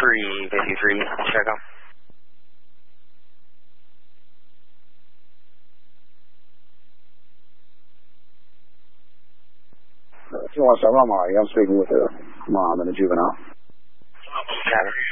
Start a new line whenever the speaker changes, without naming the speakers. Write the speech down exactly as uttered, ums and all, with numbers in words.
three fifty-three, check out.
two one seven, I'm all right. I'm speaking with the mom and the juvenile.
Got it.